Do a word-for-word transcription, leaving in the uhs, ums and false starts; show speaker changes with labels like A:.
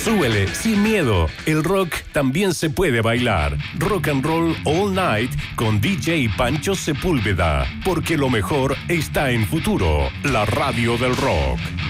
A: Súbele sin miedo. El rock también se puede bailar. Rock and Roll All Night con D J Pancho Sepúlveda. Porque lo mejor está en Futuro, la radio del rock.